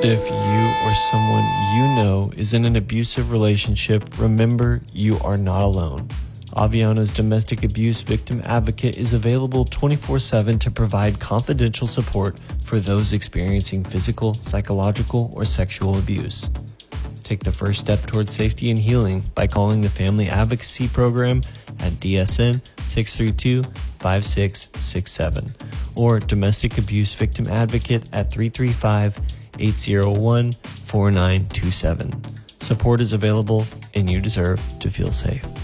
If you or someone you know is in an abusive relationship, remember you are not alone. Aviano's Domestic Abuse Victim Advocate is available 24/7 to provide confidential support for those experiencing physical, psychological, or sexual abuse. Take the first step towards safety and healing by calling the Family Advocacy Program at DSN 632-5667 or Domestic Abuse Victim Advocate at 335-801-4927. Support is available and you deserve to feel safe.